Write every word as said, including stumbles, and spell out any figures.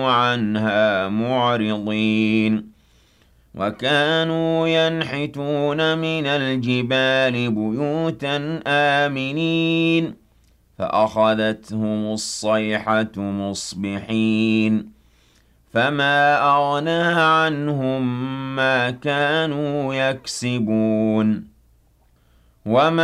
عَنْهَا مُعْرِضِينَ وَكَانُوا يَنْحِتُونَ مِنَ الْجِبَالِ بُيُوتًا آمِنِينَ فَأَخَذَتْهُمُ الصَّيْحَةُ مُصْبِحِينَ فَمَا أَغْنَىٰ عَنْهُم مَّا كَانُوا يَكْسِبُونَ وَمَا